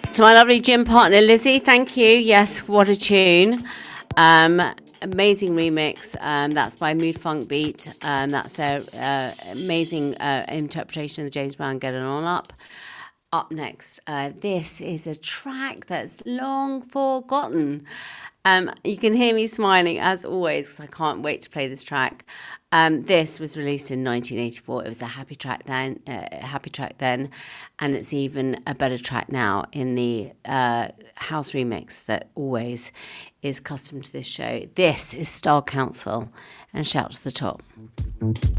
To my lovely gym partner, Lizzie, thank you. Yes, what a tune. Amazing remix. That's by Mood Funk Beat. That's their amazing interpretation of the James Brown Get It On Up. Up next, this is a track that's long forgotten. You can hear me smiling as always because I can't wait to play this track. This was released in 1984. It was a happy track then, and it's even a better track now in the house remix that always is custom to this show. This is Style Council and Shout to the Top.